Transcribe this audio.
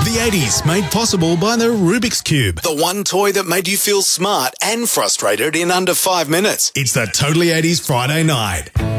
The 80s, made possible by the Rubik's Cube. The one toy that made you feel smart and frustrated in under 5 minutes. It's the Totally 80s Friday night.